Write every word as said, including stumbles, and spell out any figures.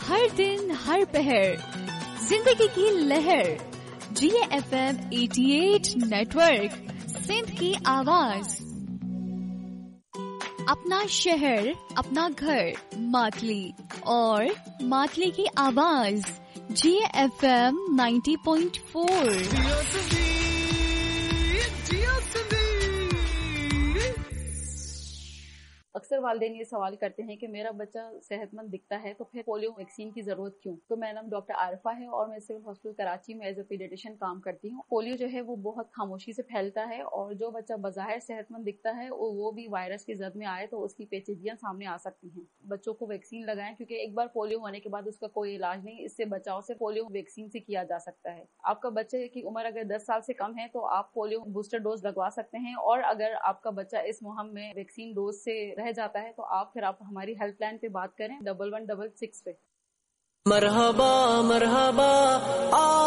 हर दिन हर पहर जिंदगी की लहर। जी एफ एम अठासी नेटवर्क, सिंध की आवाज। अपना शहर, अपना घर, मातली और मातली की आवाज। जी एफ एम नब्बे पॉइंट चार। अक्सर वालिदैन ये सवाल करते हैं कि मेरा बच्चा सेहतमंद दिखता है तो फिर पोलियो वैक्सीन की जरूरत क्यों। तो मेरा नाम डॉक्टर आरिफा है और मैं सिविल हॉस्पिटल कराची में एज ए पीडियाट्रिशियन काम करती हूँ। पोलियो जो है वो बहुत खामोशी से फैलता है और जो बच्चा बाहर सेहतमंद दिखता है वो भी वायरस की जद में आए तो उसकी पेचीदगियां सामने आ सकती हैं। बच्चों को वैक्सीन लगाएं क्योंकि एक बार पोलियो होने के बाद उसका कोई इलाज नहीं, इससे बचाव से पोलियो वैक्सीन से किया जा सकता है। आपका बच्चे की उम्र अगर दस साल से कम है तो आप पोलियो बूस्टर डोज लगवा सकते हैं और अगर आपका बच्चा इस मुहिम में वैक्सीन डोज से रह जाता है तो आप फिर आप हमारी हेल्पलाइन पे बात करें डबल वन डबल सिक्स पे। मरहबा मरहबा